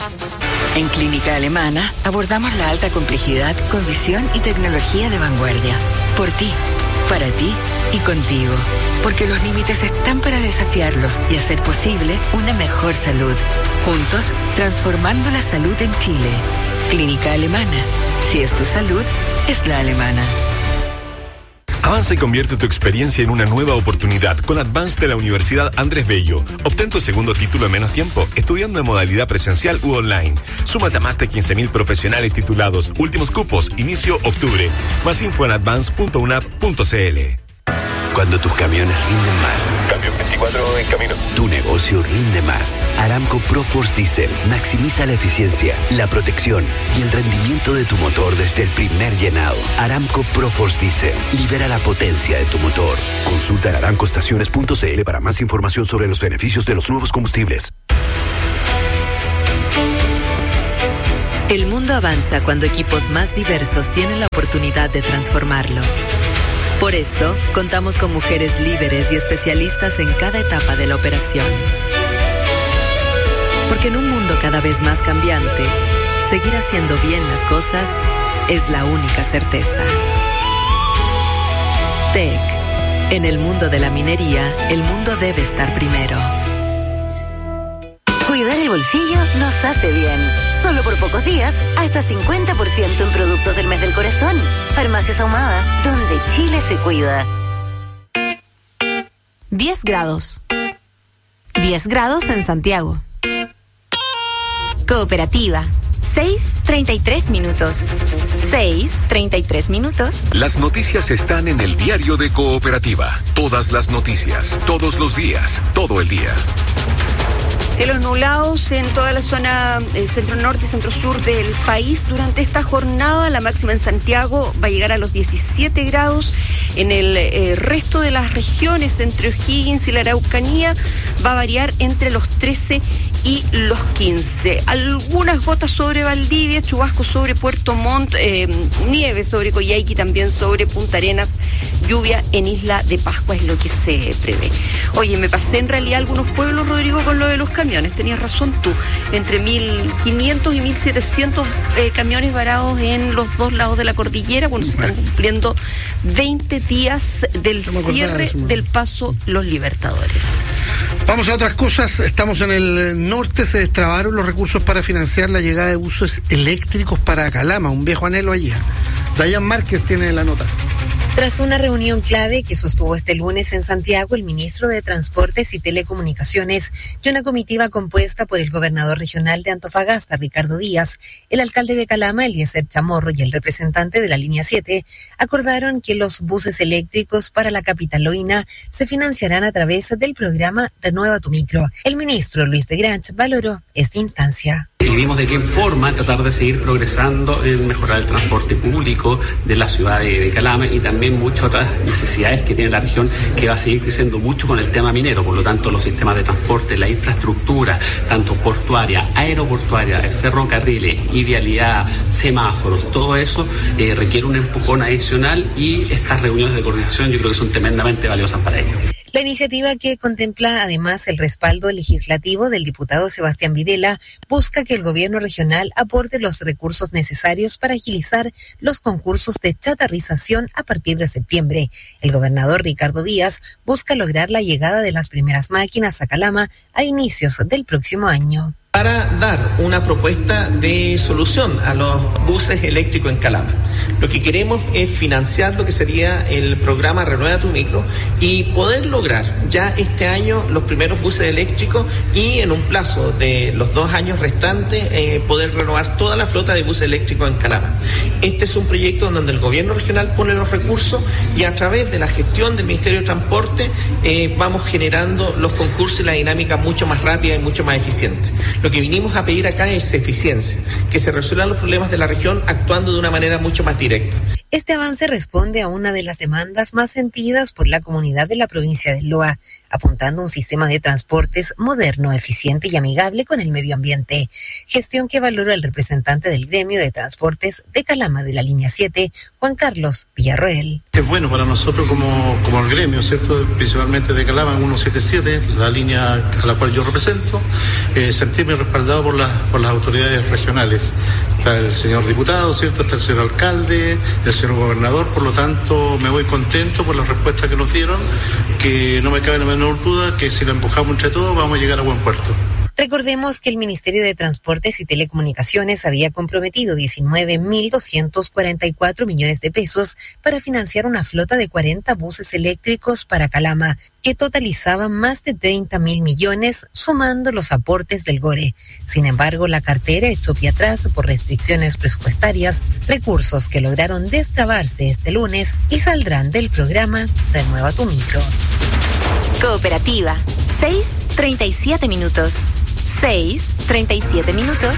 En Clínica Alemana abordamos la alta complejidad con visión y tecnología de vanguardia. Por ti, para ti y contigo. Porque los límites están para desafiarlos y hacer posible una mejor salud. Juntos, transformando la salud en Chile. Clínica Alemana. Si es tu salud, es la alemana. Avanza y convierte tu experiencia en una nueva oportunidad con Advance de la Universidad Andrés Bello. Obtén tu segundo título en menos tiempo, estudiando en modalidad presencial u online. Súmate a más de 15.000 profesionales titulados. Últimos cupos, inicio octubre. Más info en advance.unap.cl. Cuando tus camiones rinden más. Camión 24 en camino. Tu negocio rinde más. Aramco ProForce Diesel maximiza la eficiencia, la protección y el rendimiento de tu motor desde el primer llenado. Aramco ProForce Diesel libera la potencia de tu motor. Consulta en aramcoestaciones.cl para más información sobre los beneficios de los nuevos combustibles. El mundo avanza cuando equipos más diversos tienen la oportunidad de transformarlo. Por eso, contamos con mujeres líderes y especialistas en cada etapa de la operación. Porque en un mundo cada vez más cambiante, seguir haciendo bien las cosas es la única certeza. TEC. En el mundo de la minería, el mundo debe estar primero. Cuidar el bolsillo nos hace bien. Solo por pocos días, hasta 50% en productos del mes del corazón. Farmacias Ahumada, donde Chile se cuida. 10 grados. 10 grados en Santiago. Cooperativa. 6:33 minutos. 6:33 minutos. Las noticias están en el diario de Cooperativa. Todas las noticias, todos los días, todo el día. Cielos nublados en toda la zona centro-norte y centro-sur del país. Durante esta jornada, la máxima en Santiago va a llegar a los 17 grados. En el resto de las regiones, entre O'Higgins y la Araucanía, va a variar entre los 13 y los 15. Algunas gotas sobre Valdivia, chubascos sobre Puerto Montt, nieve sobre Coyhaique, también sobre Punta Arenas, lluvia en Isla de Pascua es lo que se prevé. Oye, me pasé en realidad algunos pueblos, Rodrigo, con lo de los camiones. Tenías razón tú. Entre 1.500 y 1.700 camiones varados en los dos lados de la cordillera. Bueno, se están cumpliendo 20 días del cierre del paso Los Libertadores. Vamos a otras cosas. Estamos en el norte. Se destrabaron los recursos para financiar la llegada de buses eléctricos para Calama, un viejo anhelo allí. Dayan Márquez tiene la nota. Tras una reunión clave que sostuvo este lunes en Santiago el ministro de Transportes y Telecomunicaciones y una comitiva compuesta por el gobernador regional de Antofagasta, Ricardo Díaz, el alcalde de Calama, Eliezer Chamorro, y el representante de la línea 7, acordaron que los buses eléctricos para la capitaloina se financiarán a través del programa Renueva tu Micro. El ministro Luis de Granch valoró esta instancia. Y vimos de qué forma tratar de seguir progresando en mejorar el transporte público de la ciudad de Calama y también muchas otras necesidades que tiene la región, que va a seguir creciendo mucho con el tema minero. Por lo tanto, los sistemas de transporte, la infraestructura, tanto portuaria, aeroportuaria, ferrocarriles y vialidad, semáforos, todo eso requiere un empujón adicional y estas reuniones de coordinación yo creo que son tremendamente valiosas para ello. La iniciativa, que contempla además el respaldo legislativo del diputado Sebastián Videla, busca que el gobierno regional aporte los recursos necesarios para agilizar los concursos de chatarrización a partir de septiembre. El gobernador Ricardo Díaz busca lograr la llegada de las primeras máquinas a Calama a inicios del próximo año. Para dar una propuesta de solución a los buses eléctricos en Calama. Lo que queremos es financiar lo que sería el programa Renueva tu Micro y poder lograr ya este año los primeros buses eléctricos y en un plazo de los 2 años restantes poder renovar toda la flota de buses eléctricos en Calama. Este es un proyecto donde el gobierno regional pone los recursos y a través de la gestión del Ministerio de Transporte vamos generando los concursos y la dinámica mucho más rápida y mucho más eficiente. Lo que vinimos a pedir acá es eficiencia, que se resuelvan los problemas de la región actuando de una manera mucho más directa. Este avance responde a una de las demandas más sentidas por la comunidad de la provincia de Loa. apuntando a un sistema de transportes moderno, eficiente y amigable con el medio ambiente. Gestión que valoró el representante del gremio de transportes de Calama de la línea 7, Juan Carlos Villarroel. Es bueno para nosotros como el gremio, ¿cierto? Principalmente de Calama 177, la línea a la cual yo represento, sentirme respaldado por las autoridades regionales. Está el señor diputado, ¿cierto? Está el señor alcalde, el señor gobernador, por lo tanto me voy contento por la respuesta que nos dieron, que no me cabe la menor duda que si la empujamos entre todos vamos a llegar a buen puerto. Recordemos que el Ministerio de Transportes y Telecomunicaciones había comprometido 19.244 millones de pesos para financiar una flota de 40 buses eléctricos para Calama, que totalizaban más de 30.000 millones, sumando los aportes del GORE. Sin embargo, la cartera echó pie atrás por restricciones presupuestarias, recursos que lograron destrabarse este lunes y saldrán del programa Renueva tu Micro. Cooperativa, 6:37 minutos. 6:37 minutos.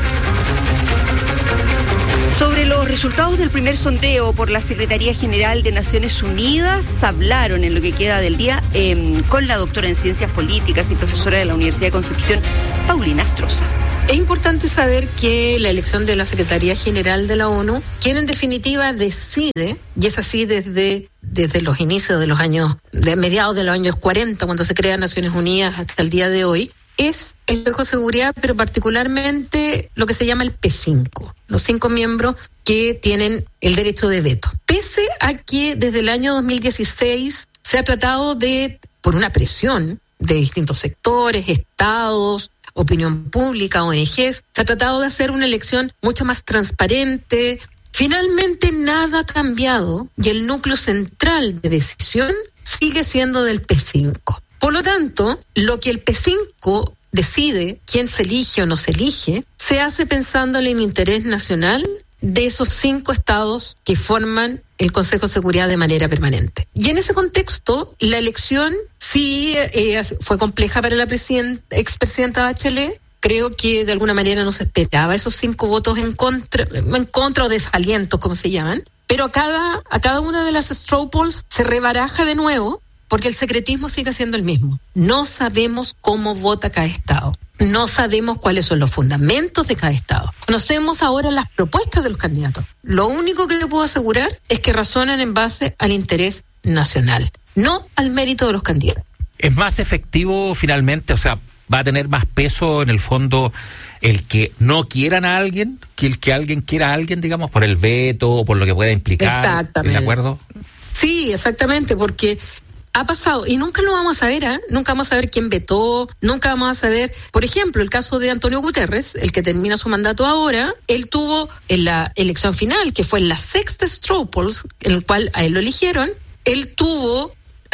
Sobre los resultados del primer sondeo por la Secretaría General de Naciones Unidas, hablaron en lo que queda del día con la doctora en Ciencias Políticas y profesora de la Universidad de Concepción, Paulina Astroza. Es importante saber que la elección de la Secretaría General de la ONU, quien en definitiva decide, y es así desde los inicios de los años, de mediados de los años 40, cuando se crea Naciones Unidas hasta el día de hoy, es el Consejo de Seguridad, pero particularmente lo que se llama el P5, los 5 miembros que tienen el derecho de veto. Pese a que desde el año 2016 se ha tratado de, por una presión de distintos sectores, estados, opinión pública, ONGs, se ha tratado de hacer una elección mucho más transparente. Finalmente nada ha cambiado y el núcleo central de decisión sigue siendo del P5. Por lo tanto, lo que el P5 decide, quién se elige o no se elige, se hace pensando en el interés nacional de esos 5 estados que forman el Consejo de Seguridad de manera permanente. Y en ese contexto, la elección sí fue compleja para la expresidenta Bachelet. Creo que de alguna manera no se esperaba esos 5 votos en contra o desalientos, como se llaman. Pero a cada una de las straw polls se rebaraja de nuevo, porque el secretismo sigue siendo el mismo. No sabemos cómo vota cada estado. No sabemos cuáles son los fundamentos de cada estado. Conocemos ahora las propuestas de los candidatos. Lo único que le puedo asegurar es que razonan en base al interés nacional, no al mérito de los candidatos. ¿Es más efectivo finalmente, o sea, va a tener más peso en el fondo el que no quieran a alguien que el que alguien quiera a alguien, digamos, por el veto o por lo que pueda implicar? Exactamente. ¿De acuerdo? Sí, exactamente, porque ha pasado, y nunca lo vamos a saber, nunca vamos a saber quién vetó, nunca vamos a saber, por ejemplo, el caso de Antonio Guterres, el que termina su mandato ahora, él tuvo en la elección final, que fue en la 6th straw polls, en el cual a él lo eligieron, él tuvo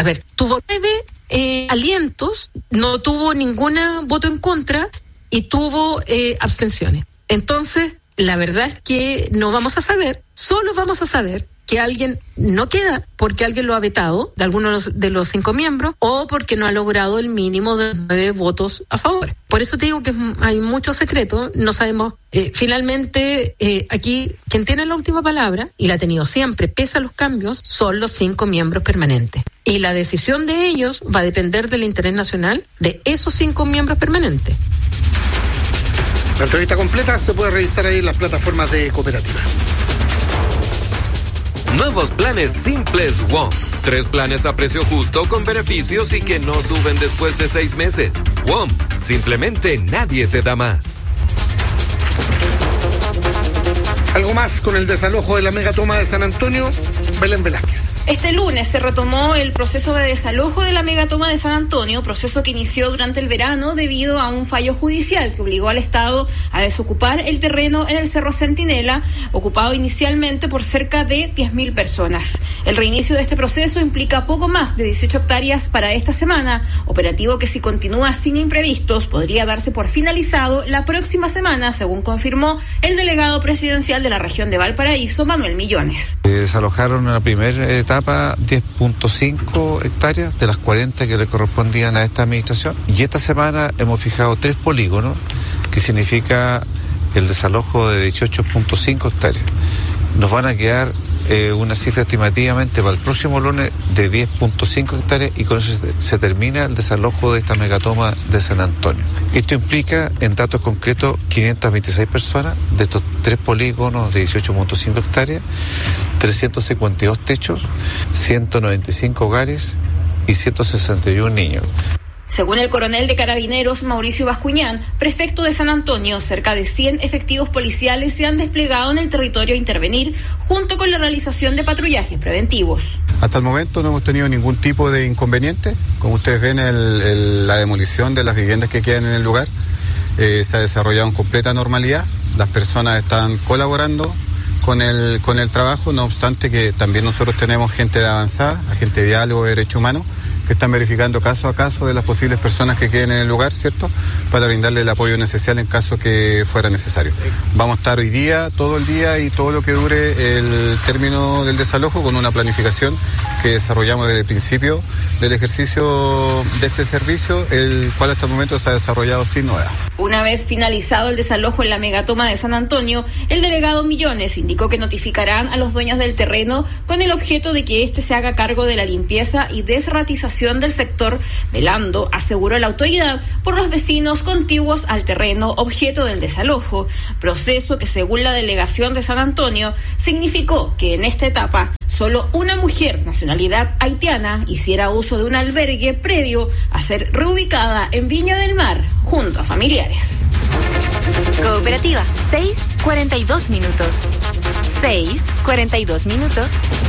9 alientos, no tuvo ninguna voto en contra y tuvo abstenciones. Entonces, la verdad es que no vamos a saber, solo vamos a saber que alguien no queda porque alguien lo ha vetado de algunos de los 5 miembros o porque no ha logrado el mínimo de 9 votos a favor. Por eso te digo que hay mucho secreto, no sabemos. Finalmente, aquí quien tiene la última palabra, y la ha tenido siempre, pese a los cambios, son los 5 miembros permanentes. Y la decisión de ellos va a depender del interés nacional de esos 5 miembros permanentes. La entrevista completa se puede revisar ahí en las plataformas de Cooperativa. Nuevos planes simples WOM. 3 planes a precio justo con beneficios y que no suben después de 6 meses. WOM, simplemente nadie te da más. Algo más con el desalojo de la megatoma de San Antonio, Belén Velázquez. Este lunes se retomó el proceso de desalojo de la megatoma de San Antonio, proceso que inició durante el verano debido a un fallo judicial que obligó al Estado a desocupar el terreno en el Cerro Centinela, ocupado inicialmente por cerca de 10.000 personas. El reinicio de este proceso implica poco más de 18 hectáreas para esta semana, operativo que si continúa sin imprevistos podría darse por finalizado la próxima semana, según confirmó el delegado presidencial de la región de Valparaíso, Manuel Millones. Desalojaron en la primera etapa 10.5 hectáreas de las 40 que le correspondían a esta administración. Y esta semana hemos fijado 3 polígonos, que significa el desalojo de 18.5 hectáreas. Nos van a quedar una cifra estimativamente para el próximo lunes de 10.5 hectáreas y con eso se termina el desalojo de esta megatoma de San Antonio. Esto implica, en datos concretos, 526 personas de estos 3 polígonos de 18.5 hectáreas, 352 techos, 195 hogares y 161 niños. Según el coronel de Carabineros, Mauricio Bascuñán, prefecto de San Antonio, cerca de 100 efectivos policiales se han desplegado en el territorio a intervenir, junto con la realización de patrullajes preventivos. Hasta el momento no hemos tenido ningún tipo de inconveniente. Como ustedes ven, la demolición de las viviendas que quedan en el lugar se ha desarrollado en completa normalidad. Las personas están colaborando con el trabajo, no obstante que también nosotros tenemos gente de avanzada, agente de diálogo de derechos humanos, que están verificando caso a caso de las posibles personas que queden en el lugar, ¿cierto?, para brindarle el apoyo necesario en caso que fuera necesario. Vamos a estar hoy día, todo el día y todo lo que dure el término del desalojo con una planificación que desarrollamos desde el principio del ejercicio de este servicio, el cual hasta el momento se ha desarrollado sin novedad. Una vez finalizado el desalojo en la megatoma de San Antonio, el delegado Millones indicó que notificarán a los dueños del terreno con el objeto de que éste se haga cargo de la limpieza y desratización del sector, velando, aseguró la autoridad, por los vecinos contiguos al terreno objeto del desalojo, proceso que según la delegación de San Antonio significó que en esta etapa solo una mujer, nacionalidad haitiana, hiciera uso de un albergue previo a ser reubicada en Viña del Mar junto a familiares. Cooperativa, 6:42 minutos. 6:42 minutos.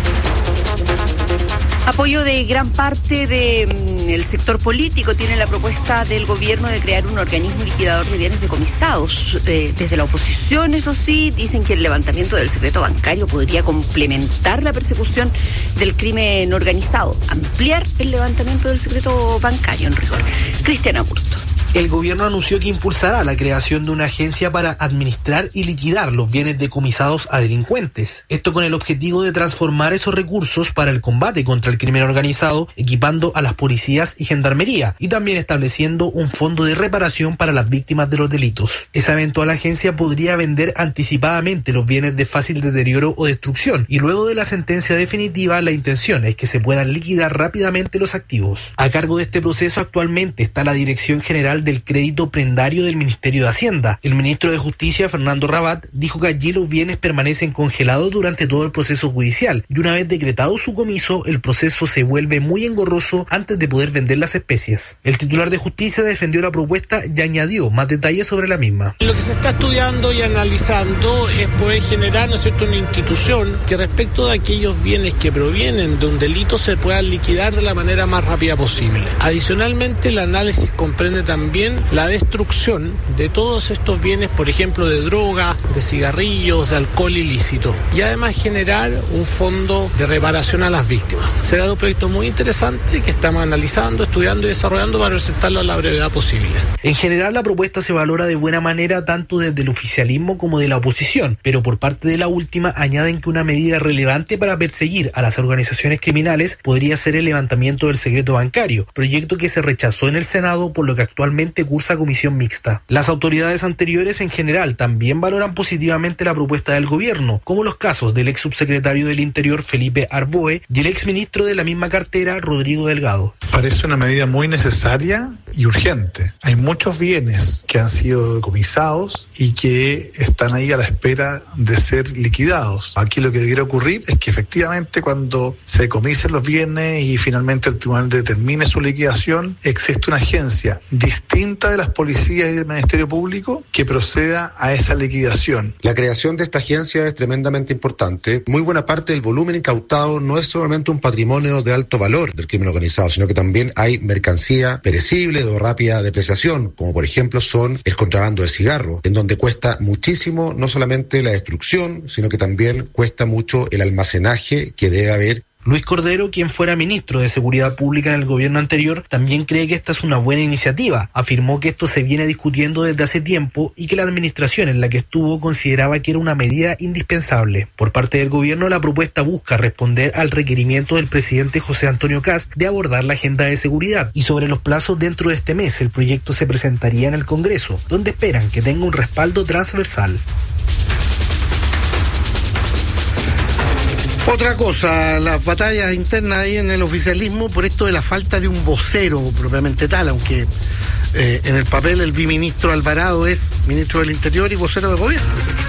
Apoyo de gran parte del sector político tiene la propuesta del gobierno de crear un organismo liquidador de bienes decomisados. Desde la oposición, eso sí, dicen que el levantamiento del secreto bancario podría complementar la persecución del crimen organizado, ampliar el levantamiento del secreto bancario en rigor. Cristian Aburto. El gobierno anunció que impulsará la creación de una agencia para administrar y liquidar los bienes decomisados a delincuentes. Esto con el objetivo de transformar esos recursos para el combate contra el crimen organizado, equipando a las policías y gendarmería, y también estableciendo un fondo de reparación para las víctimas de los delitos. Esa eventual agencia podría vender anticipadamente los bienes de fácil deterioro o destrucción, y luego de la sentencia definitiva, la intención es que se puedan liquidar rápidamente los activos. A cargo de este proceso actualmente está la Dirección General del Crédito Prendario del Ministerio de Hacienda. El ministro de Justicia, Fernando Rabat, dijo que allí los bienes permanecen congelados durante todo el proceso judicial y una vez decretado su comiso, el proceso se vuelve muy engorroso antes de poder vender las especies. El titular de Justicia defendió la propuesta y añadió más detalles sobre la misma. Lo que se está estudiando y analizando es poder generar, ¿no es cierto?, una institución que respecto de aquellos bienes que provienen de un delito se puedan liquidar de la manera más rápida posible. Adicionalmente, el análisis comprende también la destrucción de todos estos bienes, por ejemplo, de droga, de cigarrillos, de alcohol ilícito, y además generar un fondo de reparación a las víctimas. Será un proyecto muy interesante que estamos analizando, estudiando y desarrollando para presentarlo a la brevedad posible. En general, la propuesta se valora de buena manera tanto desde el oficialismo como de la oposición, pero por parte de la última añaden que una medida relevante para perseguir a las organizaciones criminales podría ser el levantamiento del secreto bancario, proyecto que se rechazó en el Senado, por lo que actualmente cursa comisión mixta. Las autoridades anteriores en general también valoran positivamente la propuesta del gobierno, como los casos del ex subsecretario del Interior Felipe Arboe y el ex ministro de la misma cartera Rodrigo Delgado. Parece una medida muy necesaria y urgente. Hay muchos bienes que han sido decomisados y que están ahí a la espera de ser liquidados. Aquí lo que debería ocurrir es que efectivamente cuando se decomisen los bienes y finalmente el tribunal determine su liquidación, existe una agencia distinta de las policías y del Ministerio Público que proceda a esa liquidación. La creación de esta agencia es tremendamente importante. Muy buena parte del volumen incautado no es solamente un patrimonio de alto valor del crimen organizado, sino que también hay mercancía perecible de rápida depreciación, como por ejemplo son el contrabando de cigarros, en donde cuesta muchísimo no solamente la destrucción, sino que también cuesta mucho el almacenaje que debe haber. Luis Cordero, quien fuera ministro de Seguridad Pública en el gobierno anterior, también cree que esta es una buena iniciativa. Afirmó que esto se viene discutiendo desde hace tiempo y que la administración en la que estuvo consideraba que era una medida indispensable. Por parte del gobierno, la propuesta busca responder al requerimiento del presidente José Antonio Kast de abordar la agenda de seguridad. Y sobre los plazos, dentro de este mes, el proyecto se presentaría en el Congreso, donde esperan que tenga un respaldo transversal. Otra cosa, las batallas internas ahí en el oficialismo por esto de la falta de un vocero propiamente tal, aunque en el papel el biministro Alvarado es ministro del Interior y vocero de gobierno.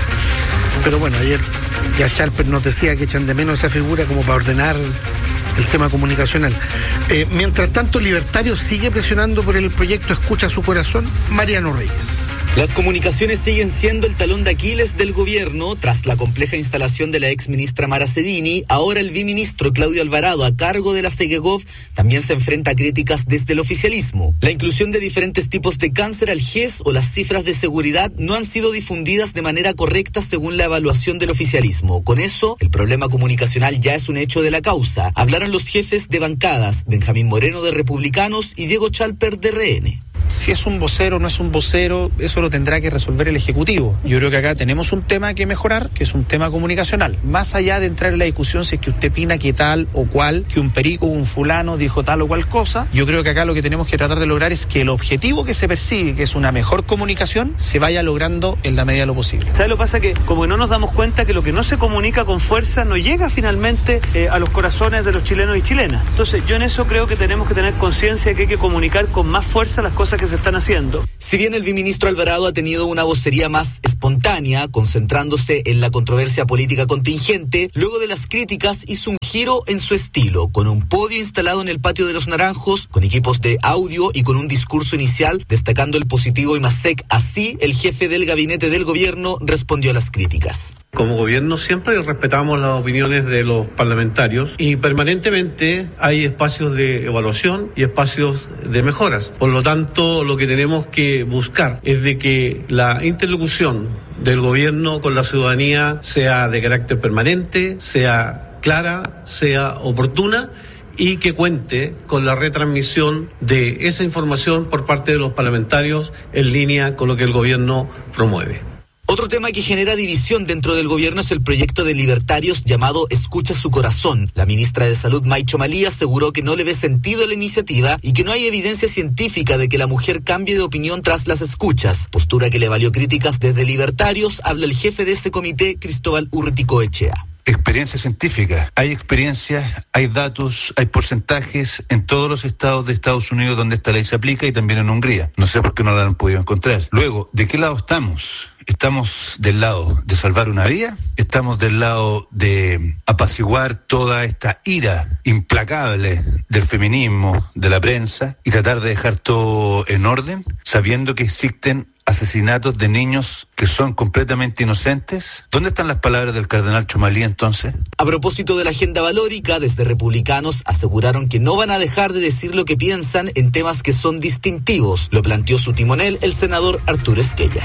Pero bueno, ayer ya Schalper nos decía que echan de menos esa figura como para ordenar el tema comunicacional. Mientras tanto, Libertario sigue presionando por el proyecto Escucha su Corazón. Mariano Reyes. Las comunicaciones siguen siendo el talón de Aquiles del gobierno. Tras la compleja instalación de la ex ministra Mara Cedini, ahora el biministro Claudio Alvarado, a cargo de la Segegov, también se enfrenta a críticas desde el oficialismo. La inclusión de diferentes tipos de cáncer al GES o las cifras de seguridad no han sido difundidas de manera correcta según la evaluación del oficialismo. Con eso, el problema comunicacional ya es un hecho de la causa. Hablaron los jefes de bancadas, Benjamín Moreno de Republicanos y Diego Schalper de RN. Si es un vocero o no es un vocero, eso lo tendrá que resolver el Ejecutivo. Yo creo que acá tenemos un tema que mejorar, que es un tema comunicacional. Más allá de entrar en la discusión si es que usted opina que tal o cual, que un perico o un fulano dijo tal o cual cosa, yo creo que acá lo que tenemos que tratar de lograr es que el objetivo que se persigue, que es una mejor comunicación, se vaya logrando en la medida de lo posible. ¿Sabes lo que pasa? Que como que no nos damos cuenta que lo que no se comunica con fuerza no llega finalmente a los corazones de los chilenos y chilenas. Entonces yo en eso creo que tenemos que tener conciencia de que hay que comunicar con más fuerza las cosas que se están haciendo. Si bien el biministro Alvarado ha tenido una vocería más espontánea, concentrándose en la controversia política contingente, luego de las críticas hizo un giro en su estilo, con un podio instalado en el patio de los Naranjos, con equipos de audio y con un discurso inicial destacando el positivo IMASEC. Así, el jefe del gabinete del gobierno respondió a las críticas. Como gobierno siempre respetamos las opiniones de los parlamentarios y permanentemente hay espacios de evaluación y espacios de mejoras. Por lo tanto, lo que tenemos que buscar es de que la interlocución del gobierno con la ciudadanía sea de carácter permanente, sea clara, sea oportuna y que cuente con la retransmisión de esa información por parte de los parlamentarios en línea con lo que el gobierno promueve. Otro tema que genera división dentro del gobierno es el proyecto de Libertarios llamado Escucha su Corazón. La ministra de Salud, Maicho Malí, aseguró que no le ve sentido a la iniciativa y que no hay evidencia científica de que la mujer cambie de opinión tras las escuchas. Postura que le valió críticas desde Libertarios. Habla el jefe de ese comité, Cristóbal Urreticoechea. Experiencia científica. Hay experiencia, hay datos, hay porcentajes en todos los estados de Estados Unidos donde esta ley se aplica y también en Hungría. No sé por qué no la han podido encontrar. Luego, ¿de qué lado estamos? ¿Estamos del lado de salvar una vida? ¿Estamos del lado de apaciguar toda esta ira implacable del feminismo, de la prensa y tratar de dejar todo en orden, sabiendo que existen asesinatos de niños que son completamente inocentes? ¿Dónde están las palabras del cardenal Chomalí entonces? A propósito de la agenda valórica, desde Republicanos aseguraron que no van a dejar de decir lo que piensan en temas que son distintivos. Lo planteó su timonel, el senador Arturo Esquella.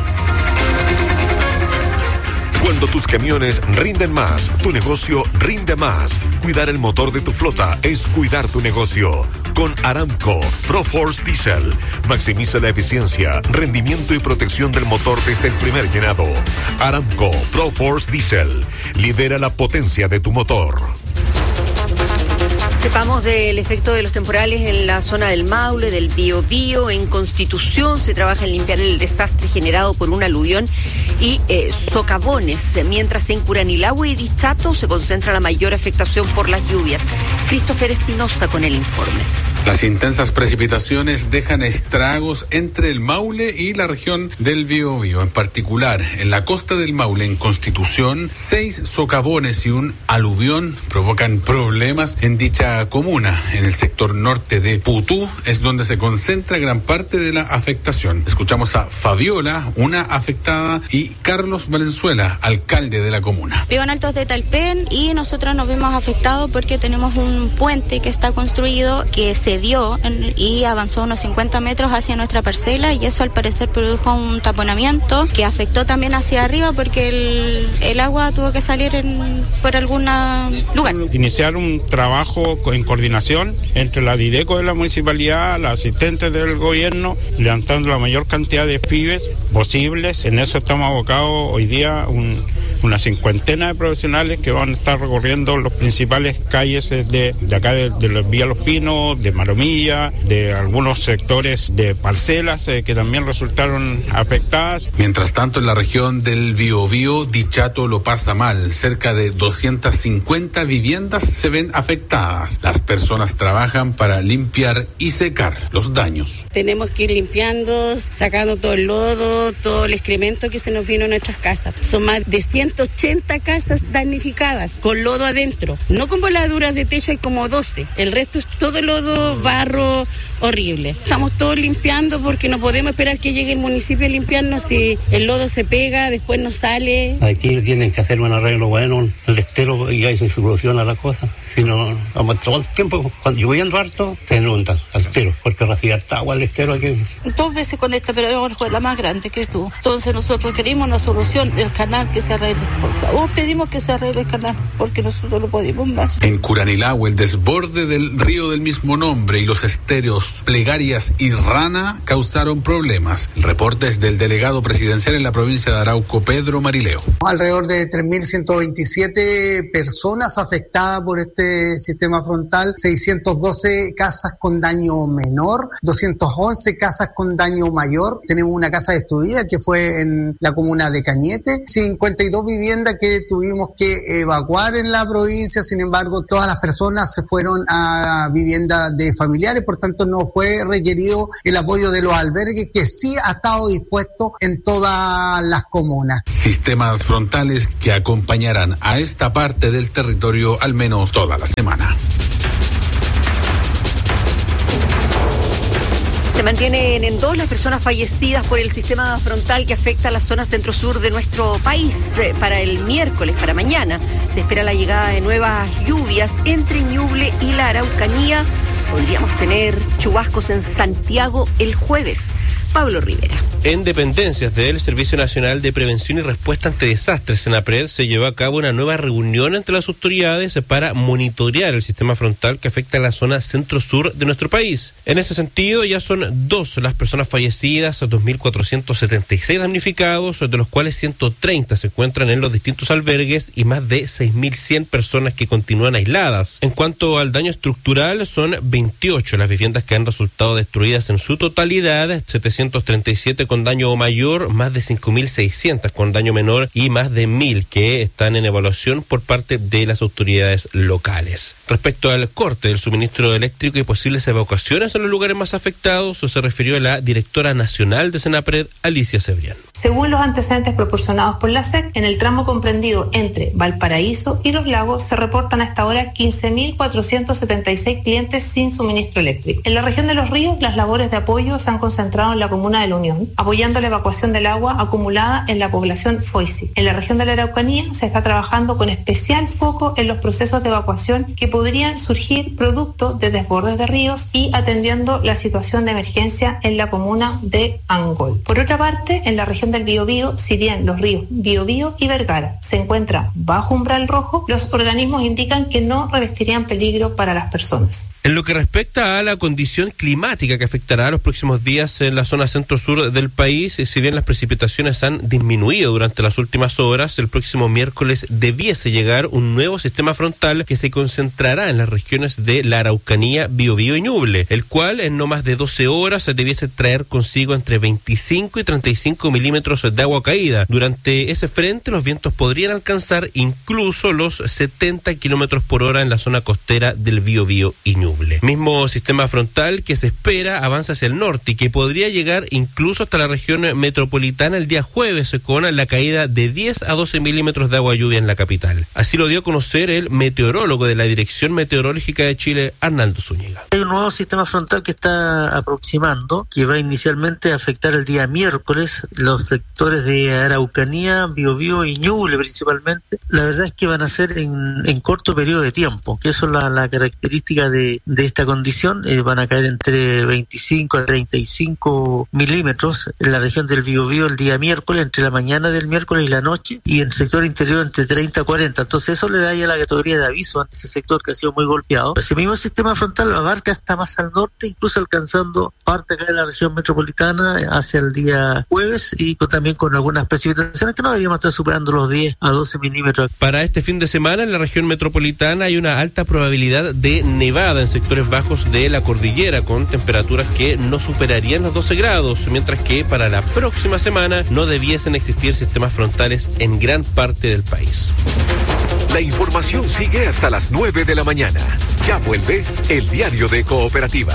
Cuando tus camiones rinden más, tu negocio rinde más. Cuidar el motor de tu flota es cuidar tu negocio. Con Aramco ProForce Diesel, maximiza la eficiencia, rendimiento y protección del motor desde el primer llenado. Aramco ProForce Diesel, lidera la potencia de tu motor. Sepamos del efecto de los temporales en la zona del Maule, del Biobío. En Constitución se trabaja en limpiar el desastre generado por un aluvión y socavones, mientras en Curanilahue y Dichato se concentra la mayor afectación por las lluvias. Christopher Espinosa con el informe. Las intensas precipitaciones dejan estragos entre el Maule y la región del Biobío. En particular, en la costa del Maule, en Constitución, 6 socavones y un aluvión provocan problemas en dicha comuna. En el sector norte de Putú es donde se concentra gran parte de la afectación. Escuchamos a Fabiola, una afectada, y Carlos Valenzuela, alcalde de la comuna. Vivo en Altos de Talpén y nosotros nos vimos afectados porque tenemos un puente que está construido que se dio y avanzó unos 50 metros hacia nuestra parcela, y eso al parecer produjo un taponamiento que afectó también hacia arriba porque el agua tuvo que salir por algún lugar. Iniciar un trabajo en coordinación entre la Dideco de la municipalidad, la asistente del gobierno, levantando la mayor cantidad de pibes posibles. En eso estamos abocados hoy día una cincuentena de profesionales que van a estar recorriendo las principales calles de acá de Villa Los Pinos, de Maromilla, de algunos sectores de parcelas que también resultaron afectadas. Mientras tanto, en la región del Biobío, Dichato lo pasa mal. Cerca de 250 viviendas se ven afectadas. Las personas trabajan para limpiar y secar los daños. Tenemos que ir limpiando, sacando todo el lodo, todo el excremento que se nos vino a nuestras casas. Son más de 180 casas damnificadas, con lodo adentro. No con voladuras de techo, hay como 12. El resto es todo lodo, barro, horrible. Estamos todos limpiando porque no podemos esperar que llegue el municipio a limpiarnos. Si el lodo se pega, después no sale. Aquí tienen que hacer un arreglo bueno, el estero, y ahí se soluciona la cosa. Si no, vamos todo el tiempo, cuando lloviendo harto, se inunda al estero, porque recibe harta agua el estero aquí. 2 veces con esta, pero ahora fue la más grande que tú. Entonces nosotros queremos una solución, el canal que se arregle. Por favor, pedimos que se arregle el canal, porque nosotros no podemos más. En Curanilahue, el desborde del río del mismo nombre y los estéreos Plegarias y Rana causaron problemas. El reporte es del delegado presidencial en la provincia de Arauco, Pedro Marileo. Alrededor de 3.127 personas afectadas por este sistema frontal, 612 casas con daño menor, 211 casas con daño mayor. Tenemos una casa destruida que fue en la comuna de Cañete, 52 viviendas que tuvimos que evacuar en la provincia. Sin embargo, todas las personas se fueron a viviendas de familiares, por tanto no fue requerido el apoyo de los albergues, que sí ha estado dispuesto en todas las comunas. Sistemas frontales que acompañarán a esta parte del territorio al menos toda la semana. Se mantienen en 2 las personas fallecidas por el sistema frontal que afecta a la zona centro-sur de nuestro país. Para el miércoles, para mañana, se espera la llegada de nuevas lluvias entre Ñuble y la Araucanía. Podríamos tener chubascos en Santiago el jueves. Pablo Rivera. En dependencias del Servicio Nacional de Prevención y Respuesta ante Desastres, SENAPRED, se llevó a cabo una nueva reunión entre las autoridades para monitorear el sistema frontal que afecta a la zona centro-sur de nuestro país. En ese sentido, ya son 2 las personas fallecidas, 2.476 damnificados, de los cuales 130 se encuentran en los distintos albergues y más de 6.100 personas que continúan aisladas. En cuanto al daño estructural, son 28 las viviendas que han resultado destruidas en su totalidad, 737 con daño mayor, más de 5.600 con daño menor y más de 1.000 que están en evaluación por parte de las autoridades locales. Respecto al corte del suministro eléctrico y posibles evacuaciones en los lugares más afectados, se refirió a la directora nacional de SENAPRED, Alicia Cebrián. Según los antecedentes proporcionados por la SEC, en el tramo comprendido entre Valparaíso y Los Lagos se reportan hasta ahora 15.476 clientes sin suministro eléctrico. En la región de Los Ríos, las labores de apoyo se han concentrado en la comuna de La Unión, apoyando la evacuación del agua acumulada en la población Foisi. En la región de la Araucanía se está trabajando con especial foco en los procesos de evacuación que podrían surgir producto de desbordes de ríos y atendiendo la situación de emergencia en la comuna de Angol. Por otra parte, en la región del Biobío, si bien los ríos Biobío y Vergara se encuentran bajo umbral rojo, los organismos indican que no revestirían peligro para las personas. En lo que respecta a la condición climática que afectará los próximos días en la zona centro-sur del país, si bien las precipitaciones han disminuido durante las últimas horas, el próximo miércoles debiese llegar un nuevo sistema frontal que se concentrará en las regiones de la Araucanía, Biobío y Ñuble, el cual en no más de 12 horas debiese traer consigo entre 25 y 35 milímetros de agua caída. Durante ese frente, los vientos podrían alcanzar incluso los 70 kilómetros por hora en la zona costera del Biobío y Ñuble. Mismo sistema frontal que se espera avanza hacia el norte y que podría llegar incluso hasta la región metropolitana el día jueves con la caída de 10 a 12 milímetros de agua lluvia en la capital. Así lo dio a conocer el meteorólogo de la Dirección Meteorológica de Chile, Arnaldo Zúñiga. Hay un nuevo sistema frontal que está aproximando, que va inicialmente a afectar el día miércoles los sectores de Araucanía, Biobío y Ñuble principalmente. La verdad es que van a ser en corto periodo de tiempo, que eso es la característica de esta condición. Van a caer entre 25 a 35 milímetros en la región del Biobío el día miércoles, entre la mañana del miércoles y la noche, y en el sector interior entre 30 a 40. Entonces eso le da ya la categoría de aviso a ese sector que ha sido muy golpeado. Ese mismo sistema frontal abarca hasta más al norte, incluso alcanzando parte acá de la región metropolitana hacia el día jueves, y y también con algunas precipitaciones que no deberíamos estar superando los 10 a 12 milímetros. Para este fin de semana en la región metropolitana hay una alta probabilidad de nevada en sectores bajos de la cordillera, con temperaturas que no superarían los 12 grados, mientras que para la próxima semana no debiesen existir sistemas frontales en gran parte del país. La información sigue hasta las 9 de la mañana. Ya vuelve el Diario de Cooperativa.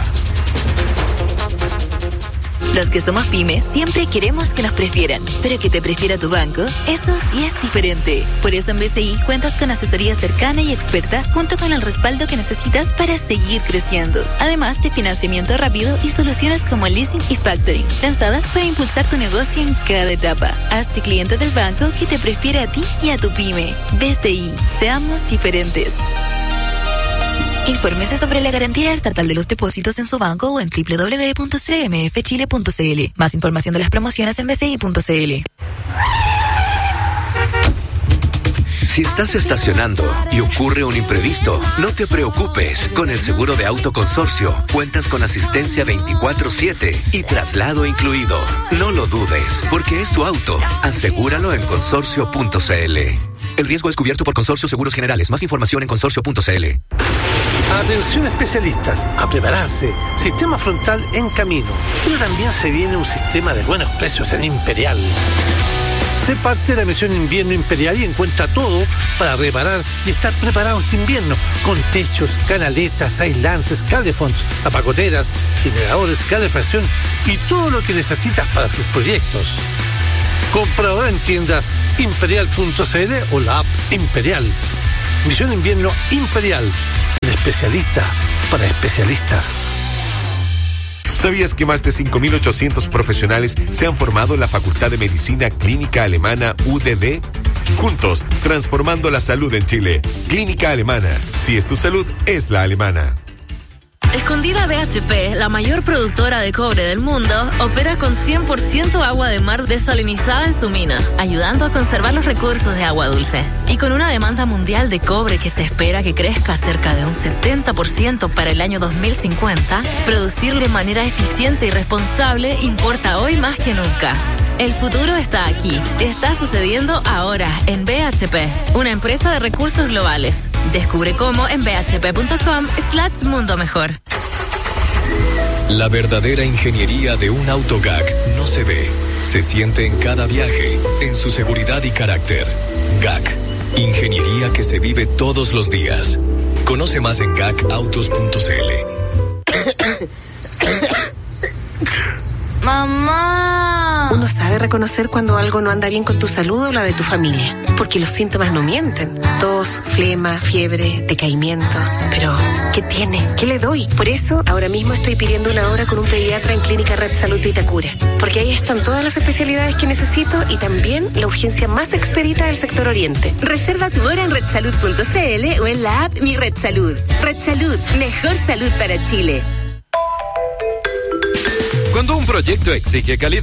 Los que somos pyme siempre queremos que nos prefieran, pero que te prefiera tu banco, eso sí es diferente. Por eso en BCI cuentas con asesoría cercana y experta, junto con el respaldo que necesitas para seguir creciendo. Además de financiamiento rápido y soluciones como leasing y factoring, pensadas para impulsar tu negocio en cada etapa. Hazte cliente del banco que te prefiere a ti y a tu pyme. BCI, seamos diferentes. Infórmese sobre la garantía estatal de los depósitos en su banco o en www.cmfchile.cl. Más información de las promociones en bci.cl. Si estás estacionando y ocurre un imprevisto, no te preocupes. Con el seguro de auto Consorcio, cuentas con asistencia 24/7 y traslado incluido. No lo dudes, porque es tu auto. Asegúralo en consorcio.cl. El riesgo es cubierto por Consorcio Seguros Generales. Más información en consorcio.cl. Atención especialistas, a prepararse. Sistema frontal en camino. Pero también se viene un sistema de buenos precios en Imperial. Sé parte de la misión Invierno Imperial y encuentra todo para reparar y estar preparado este invierno, con techos, canaletas, aislantes, calefonds, tapacoteras, generadores, calefacción y todo lo que necesitas para tus proyectos. Compra ahora en tiendas imperial.cl o la app Imperial. Misión Invierno Imperial, el especialista para especialistas. ¿Sabías que más de 5.800 profesionales se han formado en la Facultad de Medicina Clínica Alemana UDD? Juntos, transformando la salud en Chile. Clínica Alemana. Si es tu salud, es la alemana. Escondida BHP, la mayor productora de cobre del mundo, opera con 100% agua de mar desalinizada en su mina, ayudando a conservar los recursos de agua dulce. Y con una demanda mundial de cobre que se espera que crezca cerca de un 70% para el año 2050, producir de manera eficiente y responsable importa hoy más que nunca. El futuro está aquí. Está sucediendo ahora en BHP, una empresa de recursos globales. Descubre cómo en bhp.com/mundo mejor. La verdadera ingeniería de un auto GAC no se ve, se siente en cada viaje, en su seguridad y carácter. GAC, ingeniería que se vive todos los días. Conoce más en gacautos.cl. ¡Mamá! Uno sabe reconocer cuando algo no anda bien con tu salud o la de tu familia, porque los síntomas no mienten. Tos, flema, fiebre, decaimiento. Pero, ¿qué tiene? ¿Qué le doy? Por eso, ahora mismo estoy pidiendo una hora con un pediatra en Clínica Red Salud Vitacura, porque ahí están todas las especialidades que necesito y también la urgencia más expedita del sector oriente. Reserva tu hora en redsalud.cl o en la app Mi Red Salud. Red Salud, mejor salud para Chile. Cuando un proyecto exige calidad,